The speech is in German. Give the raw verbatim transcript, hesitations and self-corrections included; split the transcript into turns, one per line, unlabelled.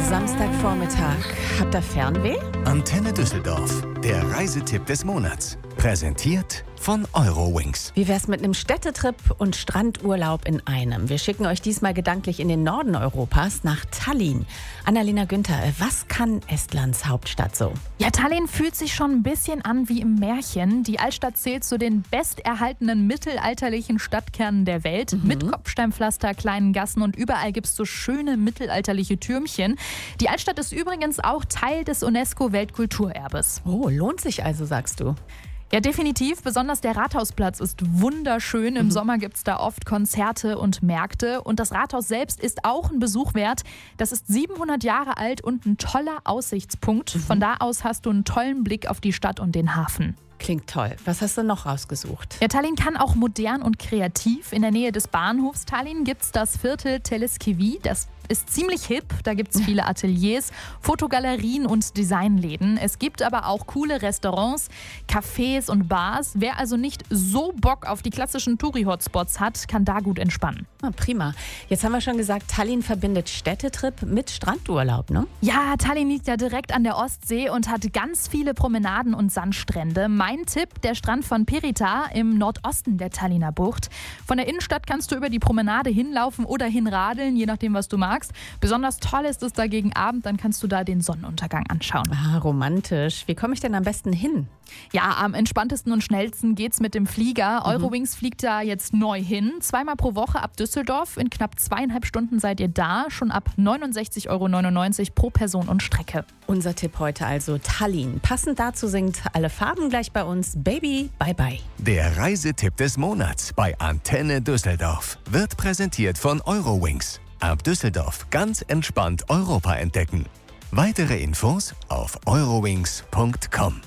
Samstagvormittag. Habt ihr Fernweh?
Antenne Düsseldorf, der Reisetipp des Monats. Präsentiert von Eurowings.
Wie wär's mit einem Städtetrip und Strandurlaub in einem? Wir schicken euch diesmal gedanklich in den Norden Europas, nach Tallinn. Annalena Günther, was kann Estlands Hauptstadt so?
Ja, Tallinn fühlt sich schon ein bisschen an wie im Märchen. Die Altstadt zählt zu den besterhaltenen mittelalterlichen Stadtkernen der Welt. Mhm. Mit Kopfsteinpflaster, kleinen Gassen und überall gibt's so schöne mittelalterliche Türmchen. Die Altstadt ist übrigens auch Teil des UNESCO-Weltkulturerbes.
Oh, lohnt sich also, sagst du?
Ja, definitiv. Besonders der Rathausplatz ist wunderschön. Im mhm. Sommer gibt's da oft Konzerte und Märkte. Und das Rathaus selbst ist auch ein Besuch wert. Das ist siebenhundert Jahre alt und ein toller Aussichtspunkt. Mhm. Von da aus hast du einen tollen Blick auf die Stadt und den Hafen.
Klingt toll. Was hast du noch rausgesucht?
Ja, Tallinn kann auch modern und kreativ. In der Nähe des Bahnhofs Tallinn gibt's das Viertel Teleskivi. Das ist ziemlich hip. Da gibt's viele Ateliers, Fotogalerien und Designläden. Es gibt aber auch coole Restaurants, Cafés und Bars. Wer also nicht so Bock auf die klassischen Touri-Hotspots hat, kann da gut entspannen.
Ah, prima. Jetzt haben wir schon gesagt, Tallinn verbindet Städtetrip mit Strandurlaub, ne?
Ja, Tallinn liegt ja direkt an der Ostsee und hat ganz viele Promenaden und Sandstrände. Mein Tipp, der Strand von Pirita im Nordosten der Tallinner Bucht. Von der Innenstadt kannst du über die Promenade hinlaufen oder hinradeln, je nachdem, was du magst. Besonders toll ist es da gegen Abend, dann kannst du da den Sonnenuntergang anschauen.
Ah, romantisch. Wie komme ich denn am besten hin?
Ja, am entspanntesten und schnellsten geht's mit dem Flieger. Mhm. Eurowings fliegt da jetzt neu hin. Zweimal pro Woche ab Düsseldorf. In knapp zweieinhalb Stunden seid ihr da. Schon ab neunundsechzig Euro neunundneunzig pro Person und Strecke.
Unser Tipp heute also Tallinn. Passend dazu singt Alle Farben gleich bei uns Baby, bye bye.
Der Reisetipp des Monats bei Antenne Düsseldorf wird präsentiert von Eurowings. Ab Düsseldorf ganz entspannt Europa entdecken. Weitere Infos auf eurowings punkt com.